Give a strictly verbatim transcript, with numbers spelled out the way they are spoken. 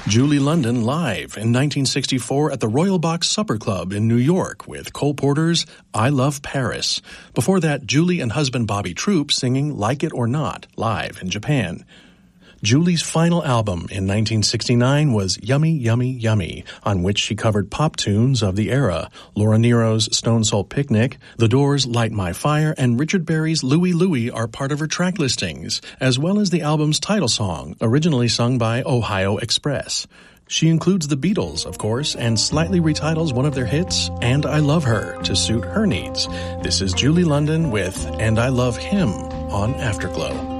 Julie London live in nineteen sixty-four at the Royal Box Supper Club in New York with Cole Porter's I Love Paris. Before that, Julie and husband Bobby Troup singing Like It or Not live in Japan. Julie's final album in nineteen sixty-nine was Yummy, Yummy, Yummy, on which she covered pop tunes of the era, Laura Nero's Stone Soul Picnic, The Doors' Light My Fire, and Richard Berry's Louie Louie are part of her track listings, as well as the album's title song, originally sung by Ohio Express. She includes the Beatles, of course, and slightly retitles one of their hits, And I Love Her, to suit her needs. This is Julie London with And I Love Him on Afterglow.